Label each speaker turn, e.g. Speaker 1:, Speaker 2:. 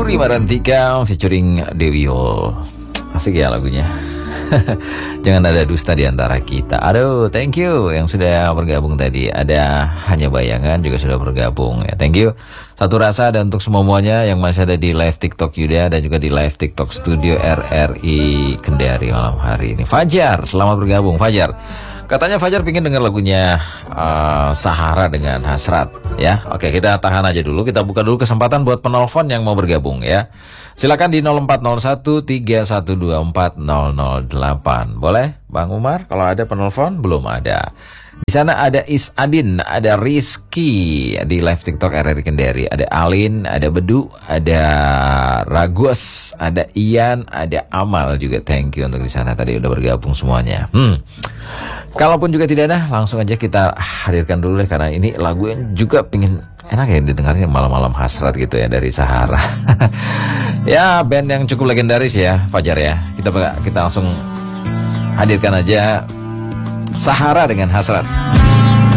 Speaker 1: Duri Marantika featuring Dewi Hall. Asik ya lagunya. Jangan ada dusta di antara kita. Aduh, thank you yang sudah bergabung tadi. Ada Hanya Bayangan juga sudah bergabung ya. Thank you. Satu rasa dan untuk semuanya yang masih ada di live TikTok Yuda dan juga di live TikTok Studio RRI Kendari malam hari ini. Fajar, selamat bergabung Fajar. Katanya Fajar pingin dengar lagunya Sahara dengan Hasrat ya. Oke, kita tahan aja dulu. Kita buka dulu kesempatan buat penelpon yang mau bergabung ya. Silakan di 0401 3124 008. Boleh Bang Umar kalau ada penelpon? Belum ada. Di sana ada Isadin, ada Rizky di live TikTok RRI Kendari, ada Alin, ada Bedu, ada Ragus, ada Ian, ada Amal juga. Thank you untuk di sana tadi udah bergabung semuanya. Kalaupun juga tidak ada, langsung aja kita hadirkan dulu deh karena ini lagu yang juga pingin enak ya didengarnya malam-malam hasrat gitu ya dari Sahara. Ya band yang cukup legendaris ya Fajar ya. Kita langsung hadirkan aja Sahara dengan Hasrat.